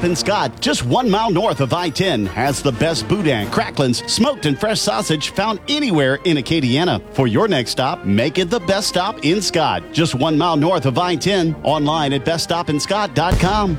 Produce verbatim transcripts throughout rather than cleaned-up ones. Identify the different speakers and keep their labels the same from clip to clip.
Speaker 1: Stop in Scott, just one mile north of I ten, has the best boudin, cracklins, smoked and fresh sausage found anywhere in Acadiana. For your next stop, make it the best stop in Scott, just one mile north of I ten, online at best stop in scott dot com.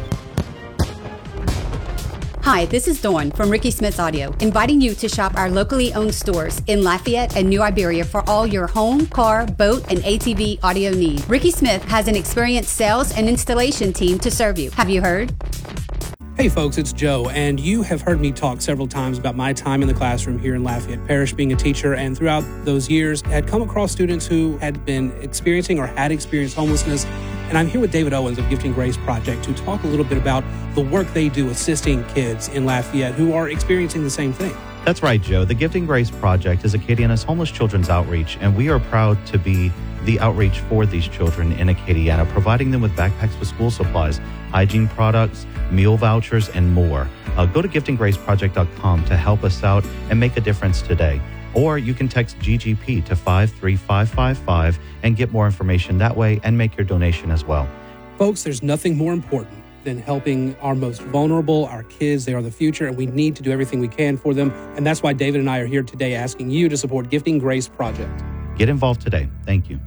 Speaker 2: Hi, this is Dawn from Ricky Smith's Audio, inviting you to shop our locally owned stores in Lafayette and New Iberia for all your home, car, boat, and A T V audio needs. Ricky Smith has an experienced sales and installation team to serve you. Have you heard?
Speaker 3: Hey folks, it's Joe, and you have heard me talk several times about my time in the classroom here in Lafayette Parish being a teacher, and throughout those years had come across students who had been experiencing or had experienced homelessness. And I'm here with David Owens of Gifting Grace Project to talk a little bit about the work they do assisting kids in Lafayette who are experiencing the same thing.
Speaker 4: That's right, Joe. The Gifting Grace Project is Acadiana's homeless children's outreach, and we are proud to be the outreach for these children in Acadiana, providing them with backpacks with school supplies, hygiene products, meal vouchers, and more. Uh, go to gifting grace project dot com to help us out and make a difference today. Or you can text G G P to five three five five five and get more information that way and make your donation as well.
Speaker 3: Folks, there's nothing more important than helping our most vulnerable, our kids. They are the future, and we need to do everything we can for them. And that's why David and I are here today asking you to support Gifting Grace Project.
Speaker 4: Get involved today. Thank you.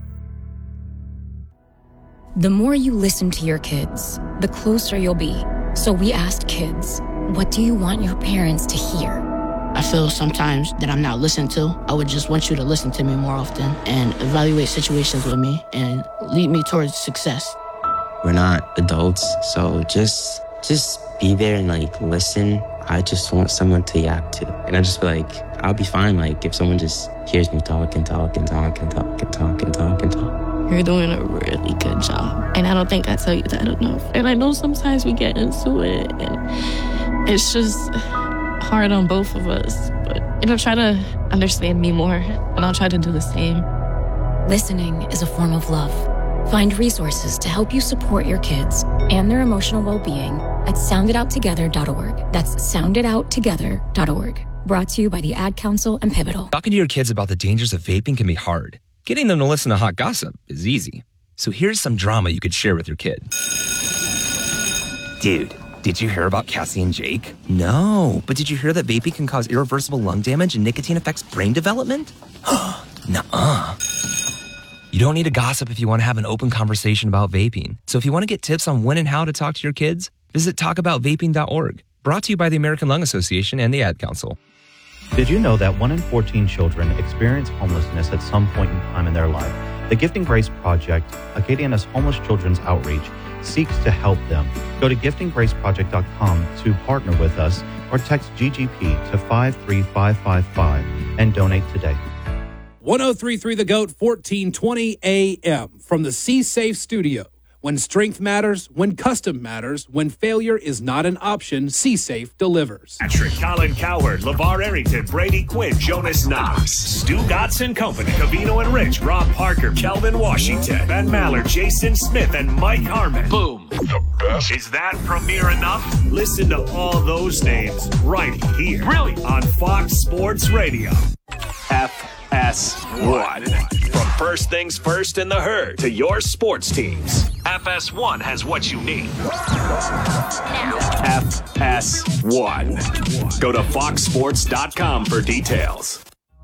Speaker 5: The more you listen to your kids, the closer you'll be. So we asked kids, what do you want your parents to hear?
Speaker 6: I feel sometimes that I'm not listened to. I would just want you to listen to me more often and evaluate situations with me and lead me towards success.
Speaker 7: We're not adults, so just just be there and like listen. I just want someone to yap to. And I just feel like I'll be fine like if someone just hears me talk and talk and talk and talk and talk and talk and talk.
Speaker 8: You're doing a really good job. And I don't think I tell you that enough. And I know sometimes we get into it and it's just hard on both of us. But, you know, try to understand me more and I'll try to do the same.
Speaker 5: Listening is a form of love. Find resources to help you support your kids and their emotional well-being at sound it out together dot org. That's sound it out together dot org. Brought to you by the Ad Council and Pivotal.
Speaker 9: Talking to your kids about the dangers of vaping can be hard. Getting them to listen to hot gossip is easy. So here's some drama you could share with your kid. Dude, did you hear about Cassie and Jake? No, but did you hear that vaping can cause irreversible lung damage and nicotine affects brain development? Nuh-uh. You don't need to gossip if you want to have an open conversation about vaping. So if you want to get tips on when and how to talk to your kids, visit talk about vaping dot org. Brought to you by the American Lung Association and the Ad Council.
Speaker 4: Did you know that one in fourteen children experience homelessness at some point in time in their life? The Gifting Grace Project, Acadiana's homeless children's outreach, seeks to help them. Go to gifting grace project dot com to partner with us or text G G P to five three five five five and donate today.
Speaker 3: one oh three point three The GOAT, fourteen twenty A M from the C-Safe studio. When strength matters, when custom matters, when failure is not an option, C-Safe delivers.
Speaker 10: Patrick, Colin Coward, LeVar Arrington, Brady Quinn, Jonas Knox, Stu Godson Company, Cavino and Rich, Rob Parker, Kelvin Washington, Ben Mallard, Jason Smith, and Mike Harmon. Boom. The best. Is that premiere enough? Listen to all those names right here. Really? On Fox Sports Radio. F S one. From First Things First in the Herd to your sports teams, F S one has what you need. F S one. Go to fox sports dot com for details.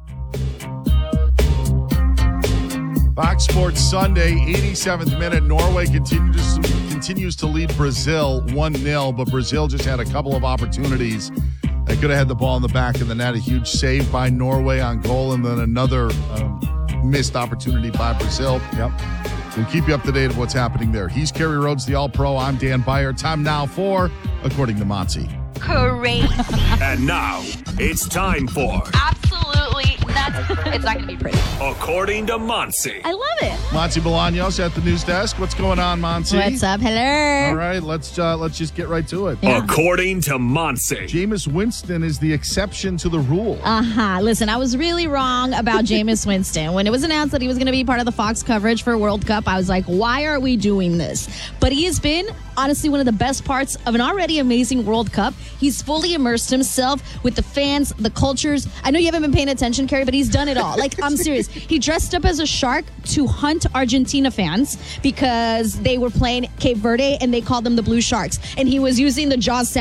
Speaker 11: Fox Sports Sunday, eighty-seventh minute. Norway continues, continues to lead Brazil one nil, but Brazil just had a couple of opportunities. They could have had the ball in the back of the net. A huge save by Norway on goal, and then another um, missed opportunity by Brazil. Yep. We'll keep you up to date of what's happening there. He's Kerry Rhodes, the All-Pro. I'm Dan Byer. Time now for According to Monty.
Speaker 12: Crazy.
Speaker 10: And now, it's time for
Speaker 12: Absolutely nuts. It's not going to be pretty.
Speaker 10: According to Monty.
Speaker 12: I love it.
Speaker 11: Monty Bolaños at the news desk. What's going on, Monty?
Speaker 12: What's up? Hello.
Speaker 11: All right, let's uh, let's just get right to it.
Speaker 12: Yeah.
Speaker 10: According to Monty.
Speaker 11: Jameis Winston is the exception to the rule.
Speaker 12: Uh-huh. Listen, I was really wrong about Jameis Winston. When it was announced that he was going to be part of the Fox coverage for World Cup, I was like, why are we doing this? But he has been, honestly, one of the best parts of an already amazing World Cup. He's fully immersed himself with the fans, the cultures. I know you haven't been paying attention, Kerry, but he's done it all. Like, I'm serious. He dressed up as a shark to hunt Argentina fans because they were playing Cape Verde and they called them the Blue Sharks. And he was using the Jaws sound